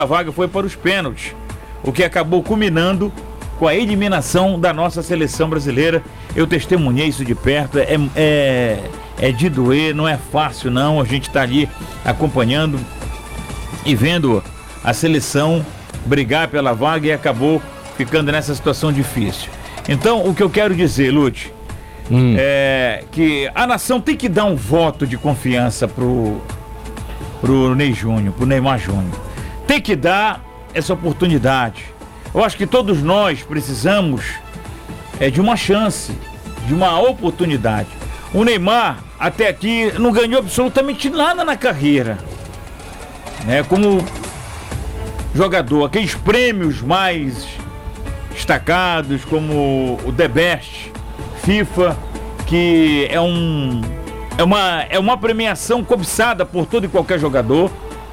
a vaga foi para os pênaltis, o que acabou culminando com a eliminação da nossa seleção brasileira. Eu testemunhei isso de perto, é de doer, não é fácil não, a gente está ali acompanhando e vendo a seleção brigar pela vaga e acabou ficando nessa situação difícil. Então, o que eu quero dizer, Lute, é que a nação tem que dar um voto de confiança pro Ney Júnior, pro Neymar Júnior. Tem que dar essa oportunidade. Eu acho que todos nós precisamos de uma chance, de uma oportunidade. O Neymar, até aqui, não ganhou absolutamente nada na carreira, né? Como jogador, aqueles prêmios mais destacados, como o The Best FIFA, que é uma premiação cobiçada por todo e qualquer jogador,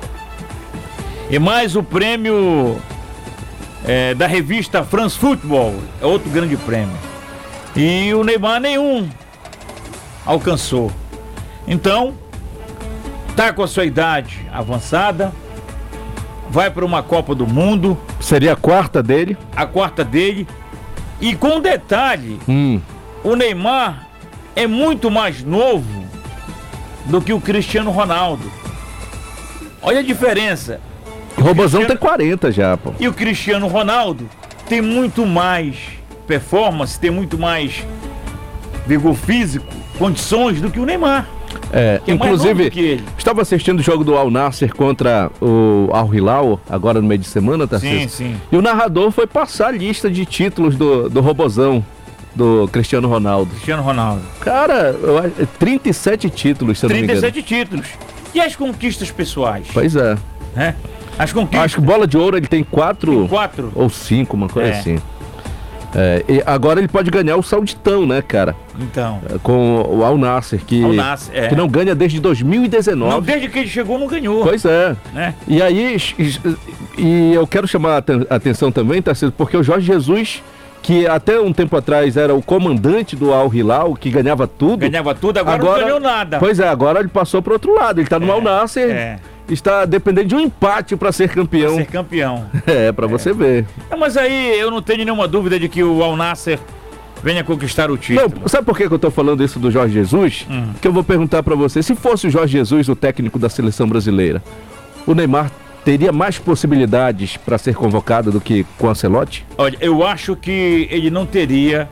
e mais o prêmio da revista France Football, é outro grande prêmio, e o Neymar nenhum alcançou. Então tá com a sua idade avançada, vai para uma Copa do Mundo. Seria a quarta dele? A quarta dele. E com um detalhe, o Neymar é muito mais novo do que o Cristiano Ronaldo. Olha a diferença. O Robozão tem 40 já, pô. E o Cristiano Ronaldo tem muito mais performance, tem muito mais vigor físico, condições do que o Neymar. Inclusive, estava assistindo o jogo do Al Nassr contra o Al Hilal, agora no meio de semana, tá? Sim. E o narrador foi passar a lista de títulos do Robozão, do Cristiano Ronaldo. Cara, 37 títulos, se eu não me engano. 37 títulos. E as conquistas pessoais? Pois é. As conquistas. Acho que bola de ouro ele tem 4 4 ou 5, uma coisa assim. E agora ele pode ganhar o Sauditão, né, cara? Então. Com o Al Nassr, que não ganha desde 2019. Não, desde que ele chegou não ganhou. Pois é. Né? E aí, eu quero chamar a atenção também, Tarcísio, porque o Jorge Jesus, que até um tempo atrás era o comandante do Al Hilal, que ganhava tudo. Agora não ganhou nada. Pois é, agora ele passou para outro lado. Ele está no Al Nassr. Está dependendo de um empate para ser campeão. Para você ver. Mas aí eu não tenho nenhuma dúvida de que o Al Nassr venha conquistar o título. Não, sabe por que eu estou falando isso do Jorge Jesus? Que eu vou perguntar para você, se fosse o Jorge Jesus o técnico da seleção brasileira, o Neymar teria mais possibilidades para ser convocado do que com o Ancelotti? Olha, eu acho que ele não teria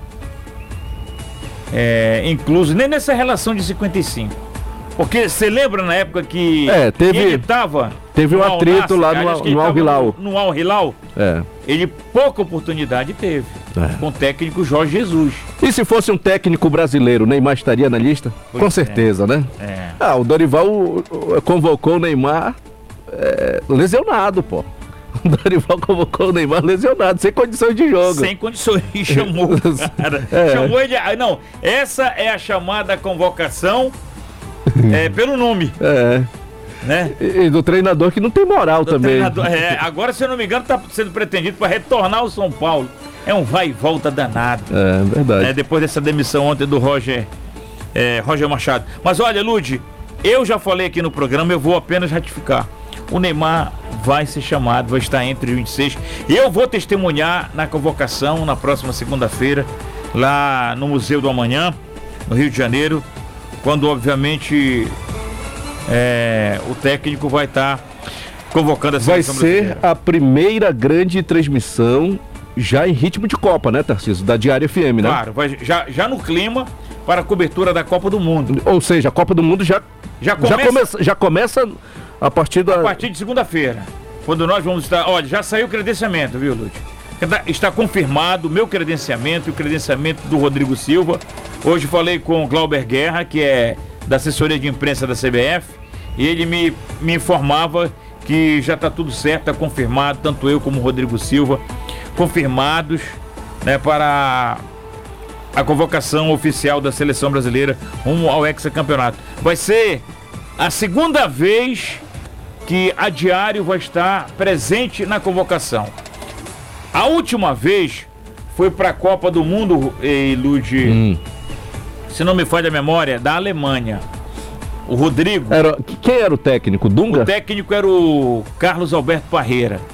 incluso nem nessa relação de 55. Porque você lembra na época que ele estava... Teve um atrito lá no Al Hilal. No Al Hilal, ele pouca oportunidade teve com o técnico Jorge Jesus. E se fosse um técnico brasileiro, o Neymar estaria na lista? Com certeza, né? O Dorival convocou o Neymar lesionado, pô. O Dorival convocou o Neymar lesionado, sem condições de jogo. Sem condições, chamou o cara. Chamou ele... Não, essa é a chamada convocação pelo nome. Né? E do treinador que não tem moral também. Agora, se eu não me engano, está sendo pretendido para retornar ao São Paulo. É um vai e volta danado. Verdade. Depois dessa demissão ontem do Roger Machado. Mas olha, Ludi, eu já falei aqui no programa, eu vou apenas ratificar. O Neymar vai ser chamado, vai estar entre os 26. Eu vou testemunhar na convocação na próxima segunda-feira, lá no Museu do Amanhã, no Rio de Janeiro, quando obviamente o técnico vai estar convocando a seleção brasileira. Vai ser a primeira grande transmissão já em ritmo de Copa, né, Tarcísio? Da Diário FM, né? Claro, já no clima para a cobertura da Copa do Mundo. Ou seja, a Copa do Mundo já começa a partir de segunda-feira, quando nós vamos estar... Olha, já saiu o credenciamento, viu, Lúcio? Está confirmado o meu credenciamento e o credenciamento do Rodrigo Silva. Hoje falei com o Glauber Guerra, que é da assessoria de imprensa da CBF, e ele me informava que já está tudo certo, está confirmado, tanto eu como o Rodrigo Silva, confirmados, né, para a convocação oficial da seleção brasileira rumo ao hexacampeonato. Vai ser a segunda vez que a Diário vai estar presente na convocação. A última vez foi para a Copa do Mundo, Ludi, se não me falha a memória, da Alemanha. O Rodrigo. Quem era o técnico? Dunga? O técnico era o Carlos Alberto Parreira.